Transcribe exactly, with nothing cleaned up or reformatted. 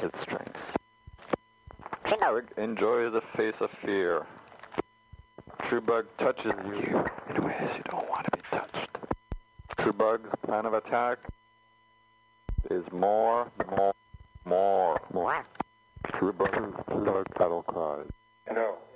its strengths. Trubug enjoys the face of fear. Trubug touches you in ways you don't want to be touched. Trubug's plan of attack is more, more, more. More. Trubug's battle cries. No.